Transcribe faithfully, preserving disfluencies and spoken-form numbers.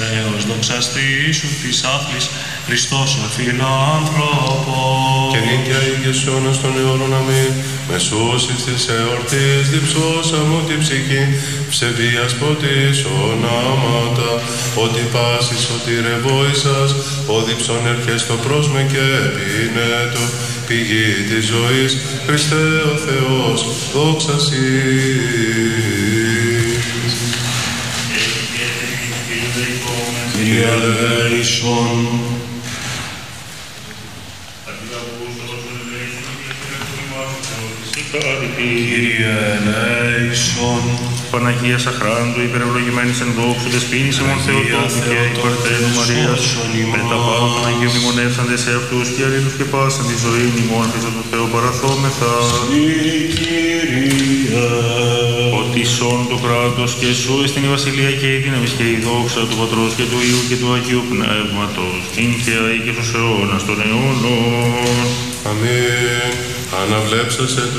Άγιος δοξαστήσου της άθλης Χριστός ο φιλάνθρωπος. Και νίκαια ηγεσιώνας των αιώνων αμήν, μεσούσεις της εορτής διψώσαμου τη ψυχή, ψευδίας ποτής ονάματα, ότι πάση σωτηρευόησας, ο διψών ερχέστο πρόσμε και επινέτω, πηγή της ζωής, Χριστέ ο Θεός, δόξα Σοι. Κύριε ελέησον. Κύριε ελέησον. Παναγία Σαχράντου, υπερευλογημένης εν δόξου, δεσποίνης ημών Θεοτόκου και υπερτένου Μαρίας, με τα πάντα των Αγίων μνημονεύσαντε σε αυτούς και αλλήλους και πάσαν τη ζωή ημών Χριστό του Θεού παραθόμεθα. Κύριε. Ότι σών το κράτος και σου εστιν η βασιλεία και η δύναμη και η δόξα του Πατρός και του Υιού και του Αγίου Πνεύματος, την και αεί και στους αιώνας των αιώνων. Αμήν. Αναβλέψασε